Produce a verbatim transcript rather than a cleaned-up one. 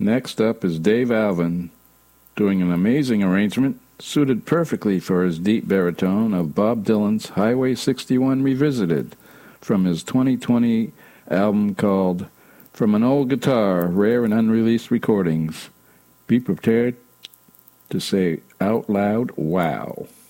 Next up is Dave Alvin doing an amazing arrangement suited perfectly for his deep baritone of Bob Dylan's Highway sixty-one Revisited from his twenty twenty album called From an Old Guitar, Rare and Unreleased Recordings. Be prepared to say out loud, wow.